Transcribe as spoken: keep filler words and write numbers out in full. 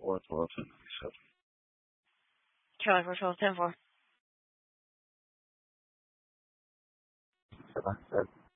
four, twelve, ten, ninety-seven. Charlie four twelve ten four. Seven, seven.